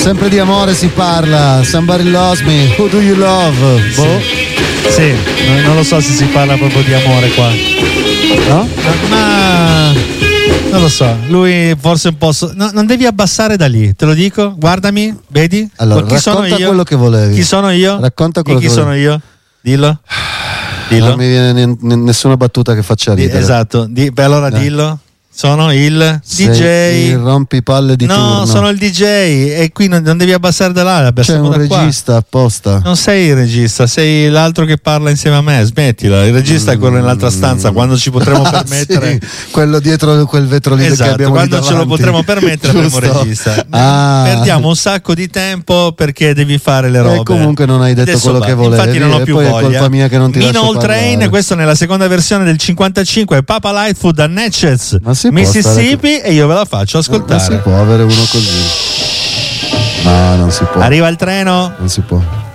Sempre di amore si parla. Somebody loves me, who do you love? Boh. Sì, non lo so se si parla proprio di amore qua. No? Ma non lo so, lui forse un po'. No, non devi abbassare da lì, te lo dico. Guardami, vedi? Allora, chi sono racconta io? quello che volevi. Chi sono io? Racconta quello chi che sono io? Dillo. Non mi viene nessuna battuta che faccia ridere. Esatto, beh, allora dillo. Sono il DJ. Il rompipalle di turno. No, sono il DJ e qui non devi abbassare da là. C'è un regista apposta. Non sei il regista, sei l'altro che parla insieme a me. Smettila. Il regista è quello nell'altra stanza. Quando ci potremo permettere, sì, quello dietro quel vetro lì, esatto, che abbiamo quando ce lo potremo permettere avremo Giusto. regista. Perdiamo un sacco di tempo perché devi fare le robe. E comunque non hai detto Adesso quello che volevi. Infatti non ho più poi voglia. È colpa mia che non ti lascio Minol Train, parlare. questo nella seconda versione del 55, Papa Lightfoot da Natchez, Ma si può Mississippi, e io ve la faccio ascoltare. Non si può avere uno così. No, non si può. Arriva il treno. Non si può.